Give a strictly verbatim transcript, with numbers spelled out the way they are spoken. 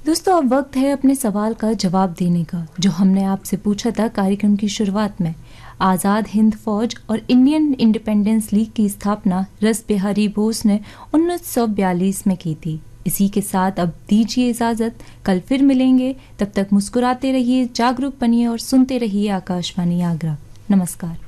दोस्तों, अब वक्त है अपने सवाल का जवाब देने का, जो हमने आपसे पूछा था कार्यक्रम की शुरुआत में। आज़ाद हिंद फौज और इंडियन इंडिपेंडेंस लीग की स्थापना रस बिहारी बोस ने उन्नीस सौ बयालीस में की थी। इसी के साथ अब दीजिए इजाज़त, कल फिर मिलेंगे। तब तक मुस्कुराते रहिए, जागरूक बनिए और सुनते रहिए आकाशवाणी आगरा। नमस्कार।